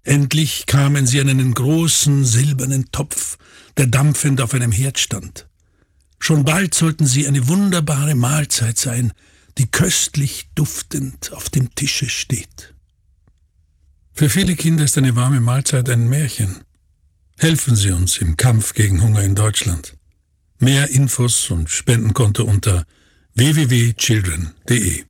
Endlich kamen sie an einen großen silbernen Topf, der dampfend auf einem Herd stand. Schon bald sollten sie eine wunderbare Mahlzeit sein, die köstlich duftend auf dem Tische steht. Für viele Kinder ist eine warme Mahlzeit ein Märchen. Helfen Sie uns im Kampf gegen Hunger in Deutschland. Mehr Infos und Spendenkonto unter www.children.de